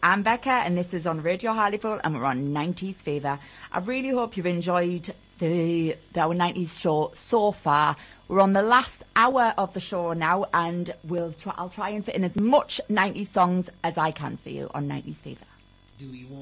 I'm Becca, and this is on Radio Hartlepool, and we're on 90s Fever. I really hope you've enjoyed our 90s show so far. We're on the last hour of the show now, and I'll try and fit in as much 90s songs as I can for you on 90s Fever. Do we want